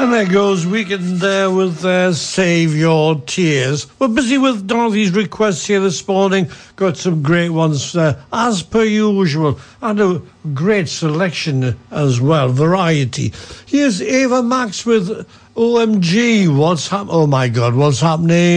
And there goes Weekend there with Save Your Tears. We're busy with Dorothy's requests here this morning. Got some great ones as per usual. And a great selection as well, variety. Here's Ava Max with OMG. Oh my God, what's happening?